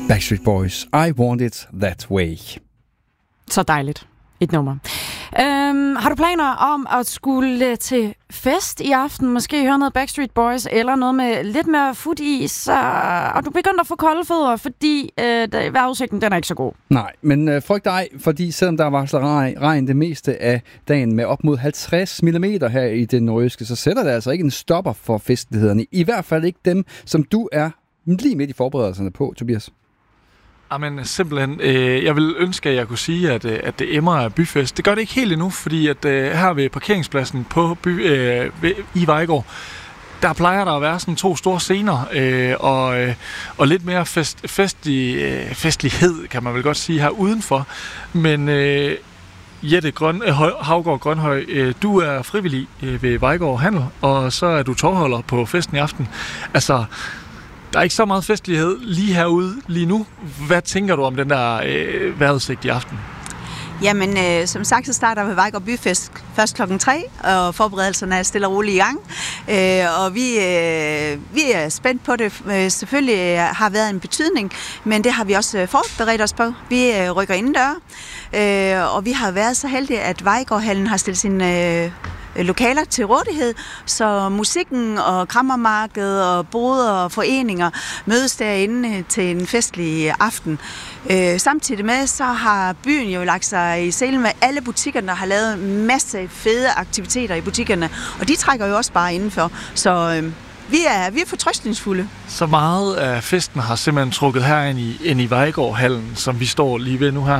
Backstreet Boys, I Want It That Way. Så dejligt. Et nummer. Har du planer om at skulle til fest i aften? Måske høre noget Backstreet Boys, eller noget med lidt mere fut i, og du begynder at få kolde fødder, fordi vejrudsigten den er ikke så god. Nej, men frygt dig, fordi selvom der varsler regn det meste af dagen med op mod 50 mm her i det nordjyske, så sætter det altså ikke en stopper for festlighederne. I hvert fald ikke dem, som du er lige midt i forberedelserne på, Tobias. Jamen simpelthen, jeg vil ønske, at jeg kunne sige, at det emmer af byfest. Det gør det ikke helt endnu, fordi at her ved parkeringspladsen på i Vejgaard, der at være sådan 2 store scener, og lidt mere festlighed, kan man vel godt sige, her udenfor. Men Jette Havgaard Grønhøj, du er frivillig ved Vejgaard Handel, og så er du tovholder på festen i aften. Altså, der er ikke så meget festlighed lige herude lige nu. Hvad tænker du om den der vejrudsigt i aften? Jamen, som sagt, så starter vi Vejgaard Byfest først 3:00, og forberedelserne er stille og roligt i gang. Og vi er spændt på det. Selvfølgelig har været en betydning, men det har vi også forberedt os på. Vi rykker indendør, og vi har været så heldige, at Vejgaardhallen har stillet sine lokaler til rådighed, så musikken og krammermarkedet og boder og foreninger mødes derinde til en festlig aften. Samtidig med, så har byen jo lagt sig i selen med alle butikkerne, der har lavet en masse fede aktiviteter i butikkerne, og de trækker jo også bare indenfor. Så vi er fortrøstningsfulde. Så meget af festen har simpelthen trukket herind i Vejgaardhallen, som vi står lige ved nu her.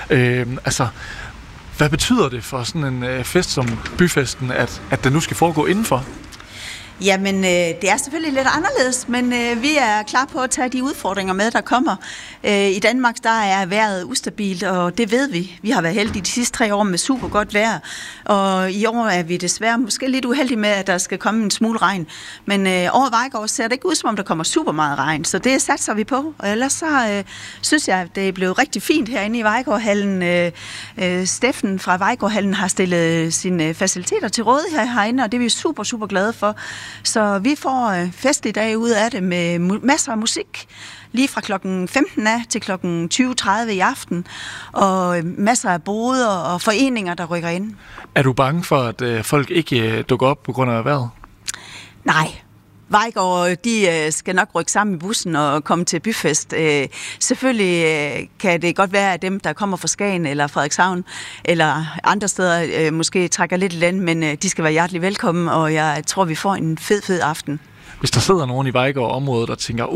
Hvad betyder det for sådan en fest som byfesten, at den nu skal foregå indenfor? Jamen, det er selvfølgelig lidt anderledes, men vi er klar på at tage de udfordringer med, der kommer. I Danmark, der er vejret ustabilt, og det ved vi. Vi har været heldige de sidste 3 år med super godt vejr, og i år er vi desværre måske lidt uheldige med, at der skal komme en smule regn. Men over Vejgaard ser det ikke ud, som om der kommer super meget regn, så det satser vi på. Og ellers så synes jeg, at det er blevet rigtig fint herinde i Vejgaardhallen. Steffen fra Vejgaardhallen har stillet sine faciliteter til rådighed herinde, og det er vi super, super glade for. Så vi får festlig dag ud af det med masser af musik, lige fra klokken 15 af til klokken 20.30 i aften, og masser af boder og foreninger, der rykker ind. Er du bange for, at folk ikke dukker op på grund af vejret? Nej. Vejgaard, de skal nok rykke sammen i bussen og komme til byfest. Selvfølgelig kan det godt være, at dem, der kommer fra Skagen eller Frederikshavn eller andre steder, måske trækker lidt i land, men de skal være hjertelig velkommen, og jeg tror, vi får en fed aften. Hvis der sidder nogen i Vejgaard-området og tænker,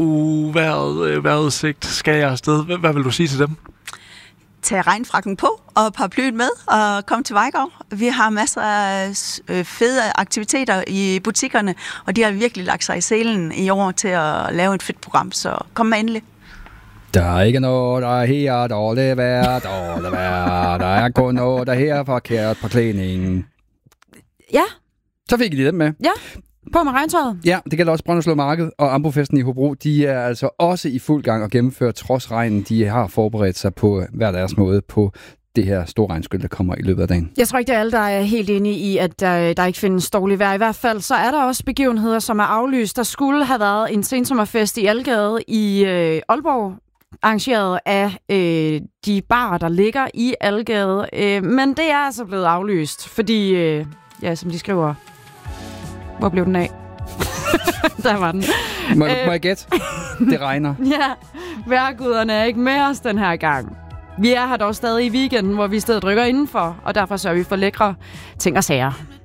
vejrudsigt, skal jeg afsted? Hvad vil du sige til dem? Tag regnfrakken på og paraplyen med og kom til Vejgaard. Vi har masser af fede aktiviteter i butikkerne, og de har virkelig lagt sig i selen i år til at lave et fedt program, så kom med endelig. Der er ikke noget, der er her dårligt vejr. Der er kun noget, der er her forkert på klædningen. Ja. Så fik I dem med. Ja. På med regntøjet. Ja, det gælder også Brønderslev Marked og Ambrofesten i Hobro. De er altså også i fuld gang og gennemfører trods regnen. De har forberedt sig på hver deres måde på det her store regnskyld, der kommer i løbet af dagen. Jeg tror ikke, det er alle, der er helt enige i, at der ikke findes dårligt vejr. I hvert fald så er der også begivenheder, som er aflyst. Der skulle have været en sensommerfest i Algade i Aalborg, arrangeret af de barer, der ligger i Algade. Men det er altså blevet aflyst, fordi, som de skriver... Hvor blev den af? Der var den. Må jeg gætte? Det regner. Ja, vejrguderne er ikke med os den her gang. Vi er her dog stadig i weekenden, hvor vi i stedet rykker indenfor, og derfor sørger vi for lækre ting og sager.